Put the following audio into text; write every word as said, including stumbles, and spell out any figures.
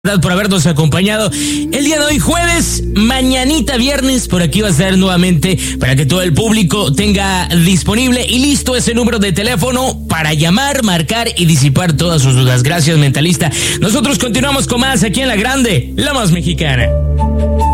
Por habernos acompañado el día de hoy jueves, mañanita viernes, por aquí va a estar nuevamente para que todo el público tenga disponible y listo ese número de teléfono para llamar, marcar y disipar todas sus dudas. Gracias, mentalista. Nosotros continuamos con más aquí en La Grande, la más mexicana.